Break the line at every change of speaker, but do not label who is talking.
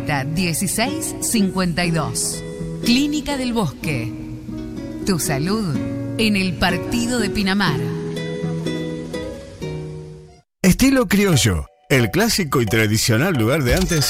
40 16 52. Clínica del Bosque. Tu salud en el partido de Pinamar.
Estilo criollo, el clásico y tradicional lugar de antes